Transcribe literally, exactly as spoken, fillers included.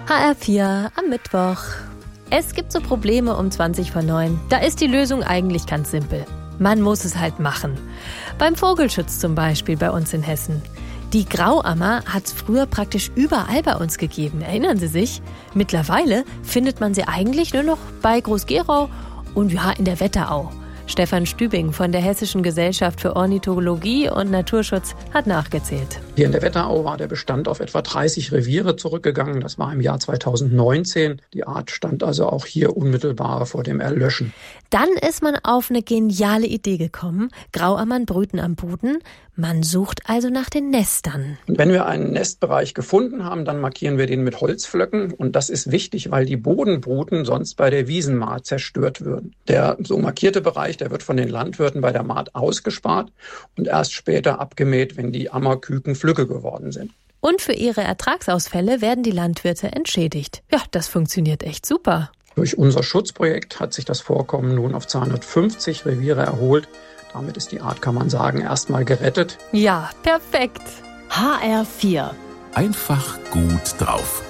H R vier am Mittwoch. Es gibt so Probleme um zwanzig vor neun. Da ist die Lösung eigentlich ganz simpel. Man muss es halt machen. Beim Vogelschutz zum Beispiel bei uns in Hessen. Die Grauammer hat es früher praktisch überall bei uns gegeben. Erinnern Sie sich? Mittlerweile findet man sie eigentlich nur noch bei Groß-Gerau und ja in der Wetterau. Stefan Stübing von der Hessischen Gesellschaft für Ornithologie und Naturschutz hat nachgezählt. Hier in der Wetterau war der Bestand auf etwa dreißig Reviere zurückgegangen. Das war im Jahr zweitausendneunzehn. Die Art stand also auch hier unmittelbar vor dem Erlöschen. Dann ist man auf eine geniale Idee gekommen. Grauammern brüten am Boden. Man sucht also nach den Nestern. Und wenn wir einen Nestbereich gefunden haben, dann markieren wir den mit Holzpflöcken. Und das ist wichtig, weil die Bodenbruten sonst bei der Wiesenmahd zerstört würden. Der so markierte Bereich, der wird von den Landwirten bei der Mahd ausgespart und erst später abgemäht, wenn die Ammerküken Flügge geworden sind. Und für ihre Ertragsausfälle werden die Landwirte entschädigt. Ja, das funktioniert echt super. Durch unser Schutzprojekt hat sich das Vorkommen nun auf zweihundertfünfzig Reviere erholt. Damit ist die Art, kann man sagen, erstmal gerettet. Ja, perfekt. H R vier. Einfach gut drauf.